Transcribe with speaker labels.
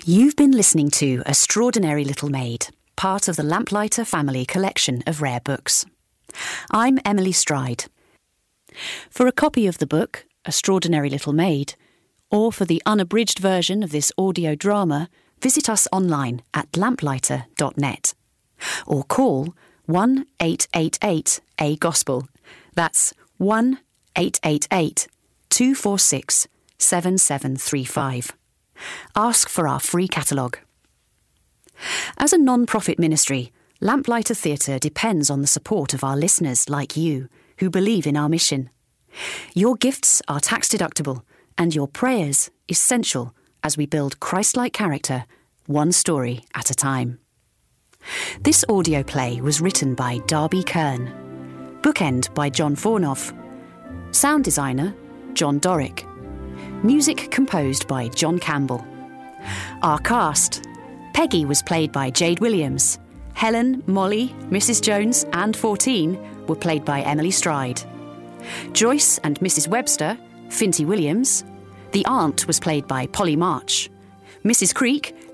Speaker 1: You've been listening to Extraordinary Little Maid, part of the Lamplighter family collection of rare books. I'm Emily Stride. For a copy of the book, Extraordinary Little Maid, or for the unabridged version of this audio drama, visit us online at lamplighter.net or call 1-888-A-GOSPEL. That's 1-888-246-7735. Ask for our free catalogue. As a non-profit ministry, Lamplighter Theatre depends on the support of our listeners like you, who believe in our mission. Your gifts are tax-deductible, and your prayers essential as we build Christ-like character, one story at a time. This audio play was written by Darby Kern. Bookend by John Fornoff. Sound designer, John Dorick. Music composed by John Campbell. Our cast: Peggy was played by Jade Williams. Helen, Molly, Mrs. Jones and 14 were played by Emily Stride. Joyce and Mrs. Webster, Finty Williams. The aunt was played by Polly March. Mrs. Creek,